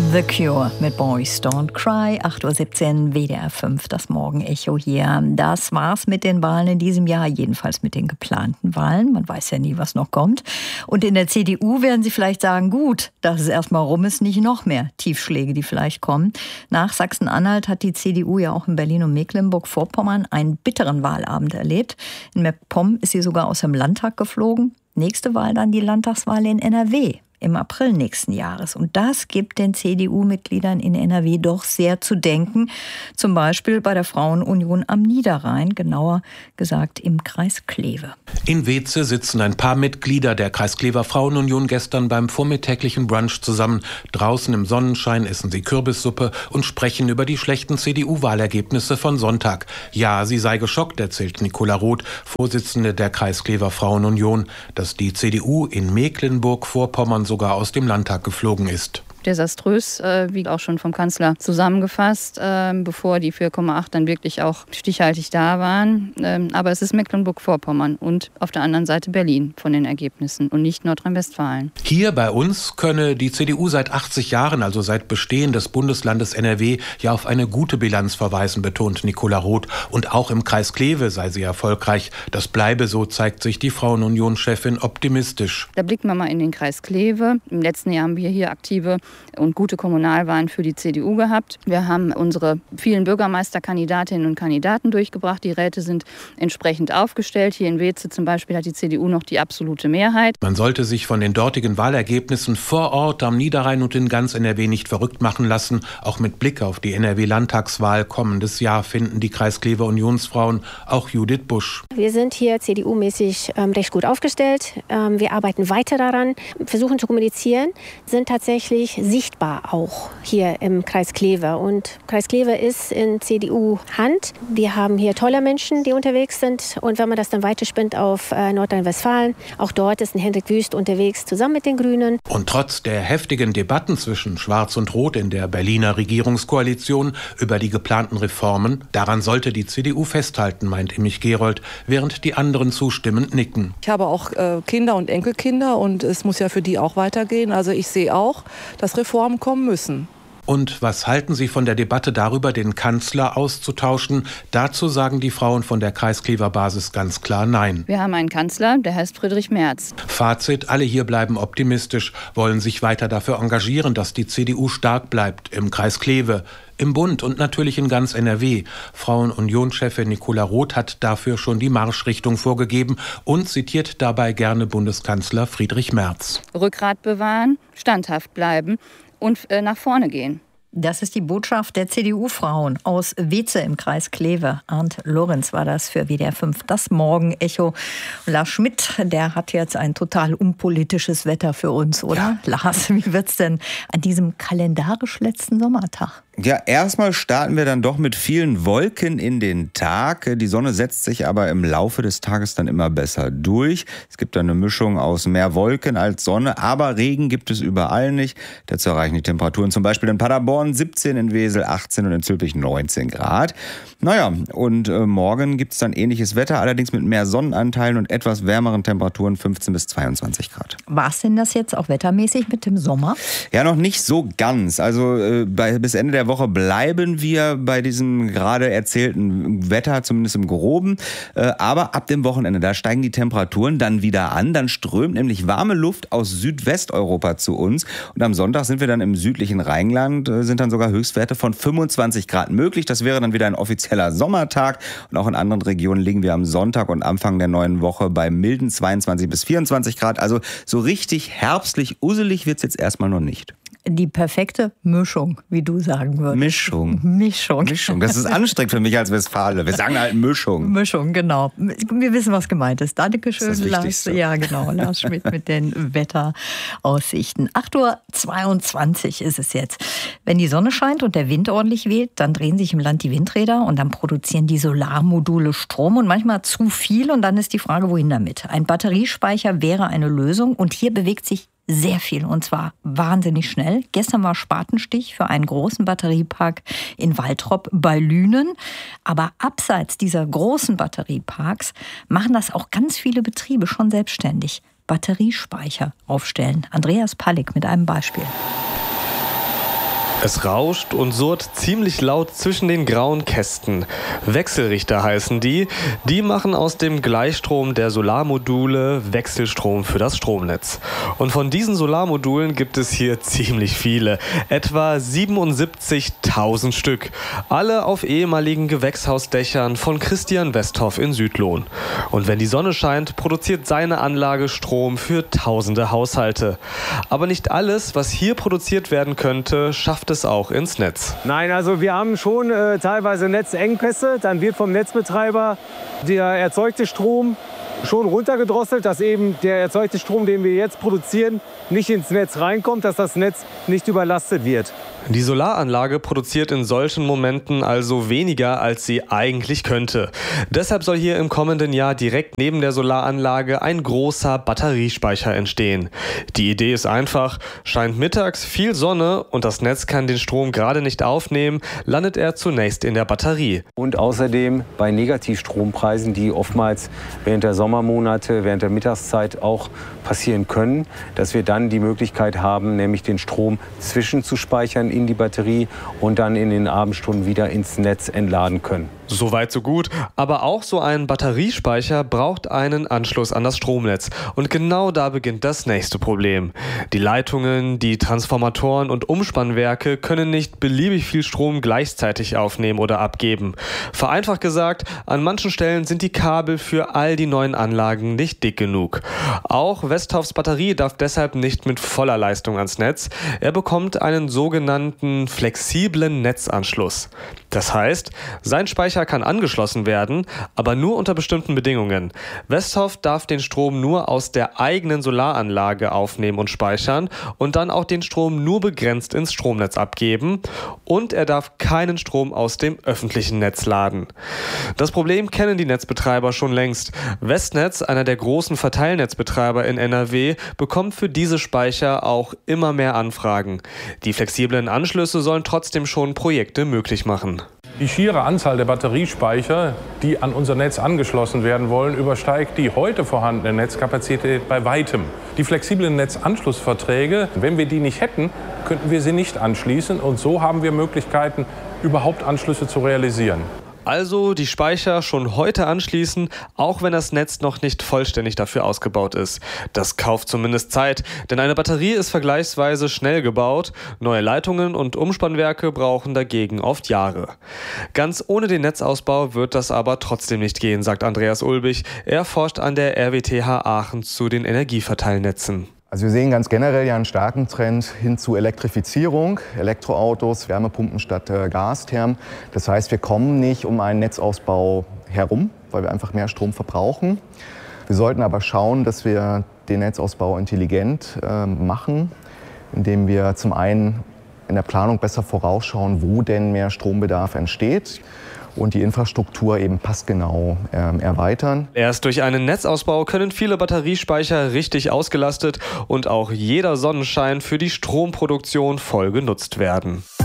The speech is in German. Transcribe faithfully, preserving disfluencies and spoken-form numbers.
The Cure mit Boys Don't Cry, acht Uhr siebzehn, W D R fünf, das Morgenecho hier. Das war's mit den Wahlen in diesem Jahr, jedenfalls mit den geplanten Wahlen. Man weiß ja nie, was noch kommt. Und in der C D U werden Sie vielleicht sagen, gut, dass es erstmal rum ist, nicht noch mehr Tiefschläge, die vielleicht kommen. Nach Sachsen-Anhalt hat die C D U ja auch in Berlin und Mecklenburg-Vorpommern einen bitteren Wahlabend erlebt. In MacPom ist sie sogar aus dem Landtag geflogen. Nächste Wahl dann die Landtagswahl in N R W. Im April nächsten Jahres. Und das gibt den C D U-Mitgliedern in N R W doch sehr zu denken. Zum Beispiel bei der Frauenunion am Niederrhein, genauer gesagt im Kreis Kleve. In Weeze sitzen ein paar Mitglieder der Kreisklever Frauenunion gestern beim vormittäglichen Brunch zusammen. Draußen im Sonnenschein essen sie Kürbissuppe und sprechen über die schlechten C D U-Wahlergebnisse von Sonntag. Ja, sie sei geschockt, erzählt Nicola Roth, Vorsitzende der Kreisklever Frauenunion, dass die C D U in Mecklenburg-Vorpommern sogar aus dem Landtag geflogen ist. Desaströs, äh, wie auch schon vom Kanzler zusammengefasst, äh, bevor die vier Komma acht dann wirklich auch stichhaltig da waren. Ähm, aber es ist Mecklenburg-Vorpommern und auf der anderen Seite Berlin von den Ergebnissen und nicht Nordrhein-Westfalen. Hier bei uns könne die C D U seit achtzig Jahren, also seit Bestehen des Bundeslandes N R W, ja auf eine gute Bilanz verweisen, betont Nicola Roth. Und auch im Kreis Kleve sei sie erfolgreich. Das bleibe so, zeigt sich die Frauenunion-Chefin optimistisch. Da blicken wir mal in den Kreis Kleve. Im letzten Jahr haben wir hier aktive und gute Kommunalwahlen für die C D U gehabt. Wir haben unsere vielen Bürgermeisterkandidatinnen und Kandidaten durchgebracht. Die Räte sind entsprechend aufgestellt. Hier in Weeze zum Beispiel hat die C D U noch die absolute Mehrheit. Man sollte sich von den dortigen Wahlergebnissen vor Ort am Niederrhein und in ganz N R W nicht verrückt machen lassen. Auch mit Blick auf die N R W-Landtagswahl kommendes Jahr finden die Kreisklever Unionsfrauen auch Judith Busch. Wir sind hier C D U-mäßig ähm, recht gut aufgestellt. Ähm, wir arbeiten weiter daran, versuchen zu kommunizieren, sind tatsächlich sichtbar auch hier im Kreis Kleve. Und Kreis Kleve ist in C D U-Hand. Wir haben hier tolle Menschen, die unterwegs sind. Und wenn man das dann weiterspinnt auf äh, Nordrhein-Westfalen, auch dort ist ein Hendrik Wüst unterwegs, zusammen mit den Grünen. Und trotz der heftigen Debatten zwischen Schwarz und Rot in der Berliner Regierungskoalition über die geplanten Reformen, daran sollte die C D U festhalten, meint Immich Gerold, während die anderen zustimmend nicken. Ich habe auch äh, Kinder und Enkelkinder und es muss ja für die auch weitergehen. Also ich sehe auch, dass Reformen kommen müssen. Und was halten Sie von der Debatte darüber, den Kanzler auszutauschen? Dazu sagen die Frauen von der Kreisklever Basis ganz klar Nein. Wir haben einen Kanzler, der heißt Friedrich Merz. Fazit, alle hier bleiben optimistisch, wollen sich weiter dafür engagieren, dass die C D U stark bleibt im Kreis Kleve, im Bund und natürlich in ganz N R W. Frauenunion-Chefin Nicola Roth hat dafür schon die Marschrichtung vorgegeben und zitiert dabei gerne Bundeskanzler Friedrich Merz. Rückgrat bewahren, standhaft bleiben und äh, nach vorne gehen. Das ist die Botschaft der C D U-Frauen aus Weeze im Kreis Kleve. Arndt Lorenz war das für W D R fünf, das Morgenecho. Lars Schmidt, der hat jetzt ein total unpolitisches Wetter für uns, oder? Ja. Lars, wie wird's denn an diesem kalendarisch letzten Sommertag? Ja, erstmal starten wir dann doch mit vielen Wolken in den Tag. Die Sonne setzt sich aber im Laufe des Tages dann immer besser durch. Es gibt dann eine Mischung aus mehr Wolken als Sonne, aber Regen gibt es überall nicht. Dazu erreichen die Temperaturen zum Beispiel in Paderborn siebzehn, in Wesel achtzehn und in Zülpich neunzehn Grad. Naja, und äh, morgen gibt es dann ähnliches Wetter, allerdings mit mehr Sonnenanteilen und etwas wärmeren Temperaturen, fünfzehn bis zweiundzwanzig Grad. War es denn das jetzt auch wettermäßig mit dem Sommer? Ja, noch nicht so ganz. Also äh, bei, bis Ende der Woche bleiben wir bei diesem gerade erzählten Wetter, zumindest im Groben. Äh, aber ab dem Wochenende, da steigen die Temperaturen dann wieder an. Dann strömt nämlich warme Luft aus Südwesteuropa zu uns. Und am Sonntag sind wir dann im südlichen Rheinland, äh, sind dann sogar Höchstwerte von fünfundzwanzig Grad möglich. Das wäre dann wieder ein offizieller Sommertag. Und auch in anderen Regionen liegen wir am Sonntag und Anfang der neuen Woche bei milden zweiundzwanzig bis vierundzwanzig Grad. Also so richtig herbstlich, uselig wird es jetzt erstmal noch nicht. Die perfekte Mischung, wie du sagen würdest. Mischung. Mischung. Mischung. Das ist anstrengend für mich als Westfale. Wir sagen halt Mischung. Mischung, genau. Wir wissen, was gemeint ist. Dankeschön, das ist das Lars. Ja, genau. Lars Schmidt mit den Wetteraussichten. acht Uhr zweiundzwanzig ist es jetzt. Wenn die Sonne scheint und der Wind ordentlich weht, dann drehen sich im Land die Windräder und dann produzieren die Solarmodule Strom und manchmal zu viel. Und dann ist die Frage, wohin damit? Ein Batteriespeicher wäre eine Lösung und hier bewegt sich sehr viel und zwar wahnsinnig schnell. Gestern war Spatenstich für einen großen Batteriepark in Waltrop bei Lünen. Aber abseits dieser großen Batterieparks machen das auch ganz viele Betriebe schon selbstständig. Batteriespeicher aufstellen. Andreas Pallig mit einem Beispiel. Es rauscht und surrt ziemlich laut zwischen den grauen Kästen. Wechselrichter heißen die. Die machen aus dem Gleichstrom der Solarmodule Wechselstrom für das Stromnetz. Und von diesen Solarmodulen gibt es hier ziemlich viele. Etwa siebenundsiebzigtausend Stück. Alle auf ehemaligen Gewächshausdächern von Christian Westhoff in Südlohn. Und wenn die Sonne scheint, produziert seine Anlage Strom für tausende Haushalte. Aber nicht alles, was hier produziert werden könnte, schafft es auch ins Netz. Nein, also wir haben schon äh, teilweise Netzengpässe. Dann wird vom Netzbetreiber der erzeugte Strom schon runtergedrosselt, dass eben der erzeugte Strom, den wir jetzt produzieren, nicht ins Netz reinkommt, dass das Netz nicht überlastet wird. Die Solaranlage produziert in solchen Momenten also weniger, als sie eigentlich könnte. Deshalb soll hier im kommenden Jahr direkt neben der Solaranlage ein großer Batteriespeicher entstehen. Die Idee ist einfach: scheint mittags viel Sonne und das Netz kann den Strom gerade nicht aufnehmen, landet er zunächst in der Batterie. Und außerdem bei Negativstrompreisen, die oftmals während der Sommermonate, während der Mittagszeit auch passieren können, dass wir dann die Möglichkeit haben, nämlich den Strom zwischenzuspeichern in die Batterie und dann in den Abendstunden wieder ins Netz entladen können. Soweit so gut, aber auch so ein Batteriespeicher braucht einen Anschluss an das Stromnetz. Und genau da beginnt das nächste Problem. Die Leitungen, die Transformatoren und Umspannwerke können nicht beliebig viel Strom gleichzeitig aufnehmen oder abgeben. Vereinfacht gesagt, an manchen Stellen sind die Kabel für all die neuen Anlagen nicht dick genug. Auch Westhoffs Batterie darf deshalb nicht mit voller Leistung ans Netz. Er bekommt einen sogenannten flexiblen Netzanschluss. Das heißt, sein Speicher kann angeschlossen werden, aber nur unter bestimmten Bedingungen. Westhoff darf den Strom nur aus der eigenen Solaranlage aufnehmen und speichern und dann auch den Strom nur begrenzt ins Stromnetz abgeben, und er darf keinen Strom aus dem öffentlichen Netz laden. Das Problem kennen die Netzbetreiber schon längst. Westnetz, einer der großen Verteilnetzbetreiber in N R W, bekommt für diese Speicher auch immer mehr Anfragen. Die flexiblen Anschlüsse sollen trotzdem schon Projekte möglich machen. Die schiere Anzahl der Batteriespeicher, die an unser Netz angeschlossen werden wollen, übersteigt die heute vorhandene Netzkapazität bei weitem. Die flexiblen Netzanschlussverträge, wenn wir die nicht hätten, könnten wir sie nicht anschließen. Und so haben wir Möglichkeiten, überhaupt Anschlüsse zu realisieren. Also die Speicher schon heute anschließen, auch wenn das Netz noch nicht vollständig dafür ausgebaut ist. Das kauft zumindest Zeit, denn eine Batterie ist vergleichsweise schnell gebaut. Neue Leitungen und Umspannwerke brauchen dagegen oft Jahre. Ganz ohne den Netzausbau wird das aber trotzdem nicht gehen, sagt Andreas Ulbich. Er forscht an der R W T H Aachen zu den Energieverteilnetzen. Also wir sehen ganz generell ja einen starken Trend hin zu Elektrifizierung, Elektroautos, Wärmepumpen statt äh, Gasthermen. Das heißt, wir kommen nicht um einen Netzausbau herum, weil wir einfach mehr Strom verbrauchen. Wir sollten aber schauen, dass wir den Netzausbau intelligent äh, machen, indem wir zum einen in der Planung besser vorausschauen, wo denn mehr Strombedarf entsteht, und die Infrastruktur eben passgenau äh, erweitern. Erst durch einen Netzausbau können viele Batteriespeicher richtig ausgelastet und auch jeder Sonnenschein für die Stromproduktion voll genutzt werden.